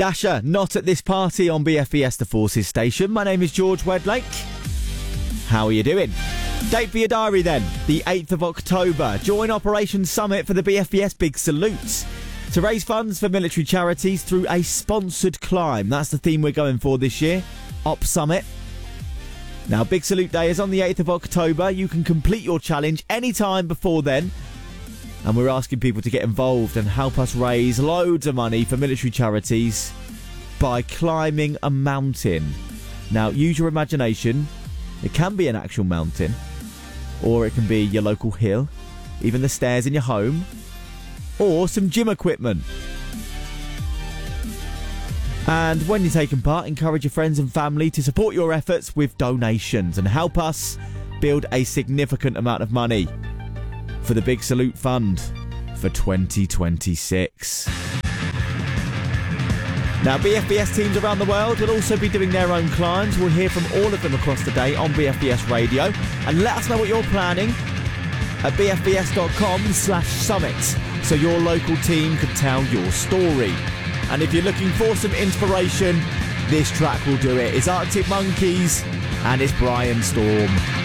Dasher, not at this party on BFBS The Forces station. My name is George Wedlake. How are you doing? Date for your diary then, the 8th of October. Join Operation Summit for the BFBS Big Salute to raise funds for military charities through a sponsored climb. That's the theme we're going for this year, Op Summit. Now, Big Salute Day is on the 8th of October. You can complete your challenge anytime before then. And we're asking people to get involved and help us raise loads of money for military charities by climbing a mountain. Now, use your imagination. It can be an actual mountain, or it can be your local hill, even the stairs in your home, or some gym equipment. And when you're taking part, encourage your friends and family to support your efforts with donations and help us build a significant amount of money for the Big Salute Fund for 2026. Now, BFBS teams around the world will also be doing their own climbs. We'll hear from all of them across the day on BFBS Radio. And let us know what you're planning at bfbs.com/summit so your local team can tell your story. And if you're looking for some inspiration, this track will do it. It's Arctic Monkeys and it's Brian Storm.